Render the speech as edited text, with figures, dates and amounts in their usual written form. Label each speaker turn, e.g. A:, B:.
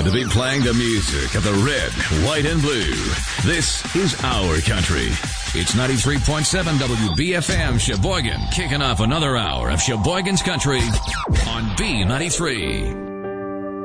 A: to be playing the music of the red, white, and blue. This is our country. It's 93.7 WBFM Sheboygan, kicking off another hour of Sheboygan's Country on B93.